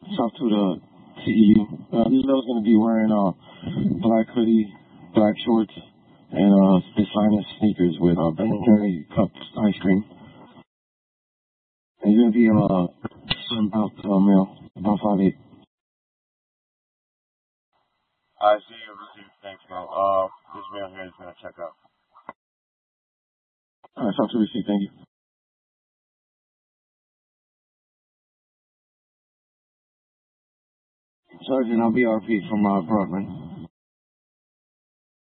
Talk to the CEU. Lilo's going to be wearing black hoodie, black shorts, and designer sneakers with Ben & Jerry cup ice cream. And you're going to be about male, about 5'8". I see you received. Thanks, bro. This male here is gonna check out. All right, talk to receipt. Thank you. Sergeant, I'll be RP from Broadman.